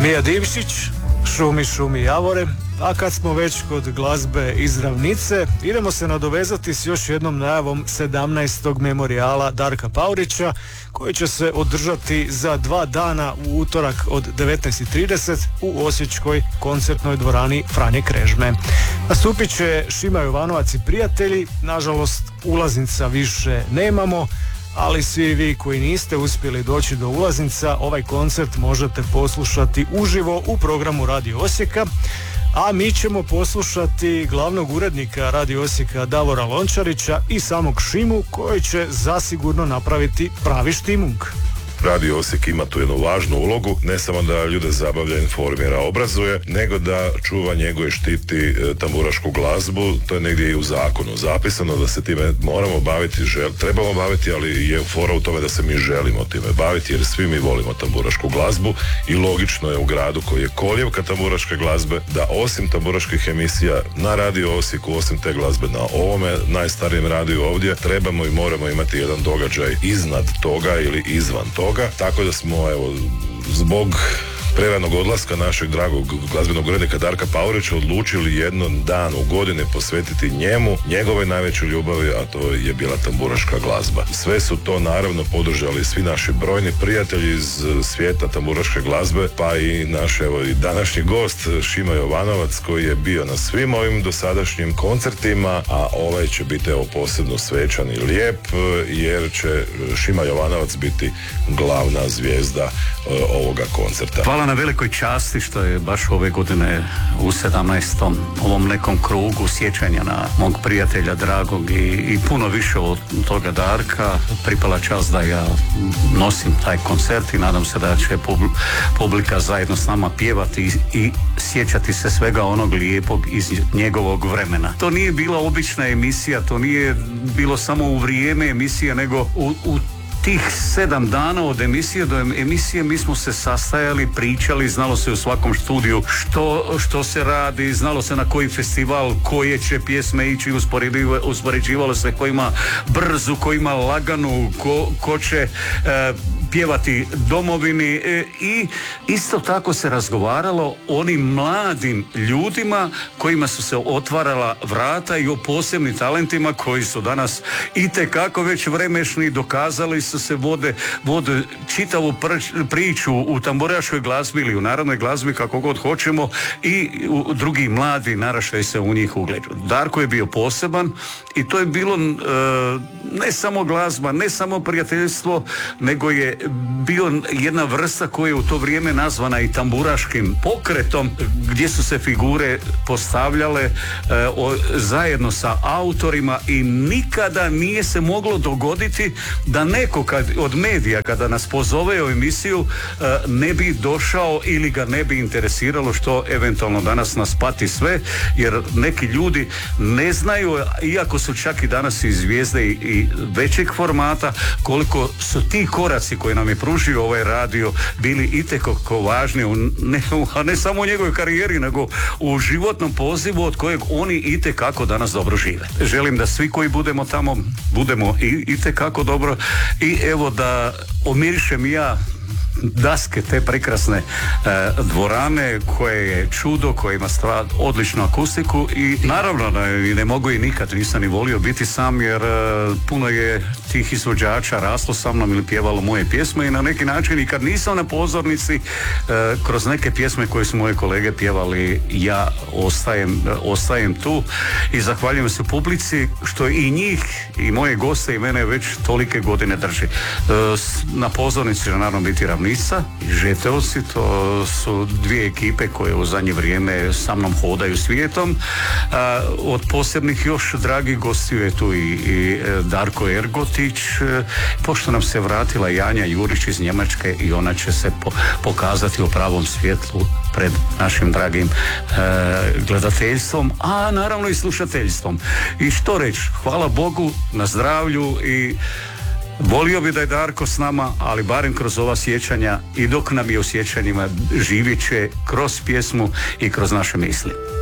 Mija Divšić, Šumi, šumi javore. A kad smo već kod glazbe iz ravnice, idemo se nadovezati s još jednom najavom 17. memorijala Darka Paurića, koji će se održati za 2 dana u utorak od 19:30 u osječkoj koncertnoj dvorani Franje Krežme. Nastupit će Šima Jovanovac i prijatelji. Nažalost, ulaznica više nemamo, ali svi vi koji niste uspjeli doći do ulaznica, ovaj koncert možete poslušati uživo u programu Radio Osijeka, a mi ćemo poslušati glavnog urednika Radio Osijeka Davora Lončarića i samog Šimu, koji će zasigurno napraviti pravi štimung. Radio Osijek ima tu jednu važnu ulogu, ne samo da ljude zabavlja, informira, obrazuje, nego da čuva, njeguje, štiti tamburašku glazbu. To je negdje i u zakonu zapisano da se time moramo baviti, trebamo baviti, ali je fora u tome da se mi želimo time baviti, jer svi mi volimo tamburašku glazbu i logično je u gradu koji je koljevka tamburaške glazbe da osim tamburaških emisija na Radio Osijeku, osim te glazbe na ovome najstarijem radiju ovdje, trebamo i moramo imati jedan događaj iznad toga ili izvan toga. Tako da smo, evo, zbog preranog odlaska našeg dragog glazbenog urednika Darka Paurića odlučili jedan dan u godini posvetiti njemu, njegove najveće ljubavi, a to je bila tamburaška glazba. Sve su to naravno podržali svi naši brojni prijatelji iz svijeta tamburaške glazbe, pa i naš, evo, i današnji gost Šima Jovanovac, koji je bio na svim ovim dosadašnjim koncertima, a ovaj će biti, evo, posebno svečan i lijep, jer će Šima Jovanovac biti glavna zvijezda ovoga koncerta. Hvala na velikoj časti što je baš ove godine u 17. ovom nekom krugu sjećanja na mog prijatelja dragog i puno više od toga Darka. Pripala čast da ja nosim taj koncert i nadam se da će publika zajedno s nama pjevati i sjećati se svega onog lijepog iz njegovog vremena. To nije bila obična emisija, to nije bilo samo u vrijeme emisije, nego u tih 7 dana od emisije do emisije mi smo se sastajali, pričali, znalo se u svakom studiju što se radi, znalo se na koji festival, koje će pjesme ići, uspoređivalo se ko ima brzu, ko ima laganu, ko će pjevati domovini i isto tako se razgovaralo o onim mladim ljudima kojima su se otvarala vrata i o posebnim talentima koji su danas itekako već vremešni, dokazali su se, vode čitavu priču u tamburaškoj glazbi ili u narodnoj glazbi, kako god hoćemo, i drugi mladi naraštaj se u njih ugleđu. Darko je bio poseban i to je bilo ne samo glazba, ne samo prijateljstvo, nego je bio jedna vrsta koja je u to vrijeme nazvana i tamburaškim pokretom, gdje su se figure postavljale zajedno sa autorima i nikada nije se moglo dogoditi da neko od medija kada nas pozove u emisiju ne bi došao ili ga ne bi interesiralo, što eventualno danas nas pati sve, jer neki ljudi ne znaju, iako su čak i danas i zvijezde i većeg formata, koliko su ti koraci koji nam je pružio ovaj radio bili itekako važni, ne samo u njegovoj karijeri, nego u životnom pozivu od kojeg oni itekako danas dobro žive. Želim da svi koji budemo tamo budemo itekako dobro i evo da omirišem ja daske te prekrasne dvorane koje je čudo, koje ima odličnu akustiku i naravno ne mogu i nikad, nisam ni volio biti sam, jer puno je tih izvođača raslo sa mnom ili pjevalo moje pjesme i na neki način i kad nisam na pozornici kroz neke pjesme koje su moje kolege pjevali, ja ostajem tu i zahvaljujem se publici što i njih i moje goste i mene već tolike godine drži. Na pozornici će naravno biti Ravnica i Žeteovci, to su dvije ekipe koje u zadnje vrijeme sa mnom hodaju svijetom. Od posebnih još dragih gostiju je tu i Darko Ergotić, pošto nam se vratila Janja Jurić iz Njemačke i ona će se pokazati u pravom svjetlu pred našim dragim gledateljstvom, a naravno i slušateljstvom. I što reći, hvala Bogu na zdravlju i volio bi da je Darko s nama, ali barem kroz ova sjećanja i dok nam je u sjećanjima živit će kroz pjesmu i kroz naše misli.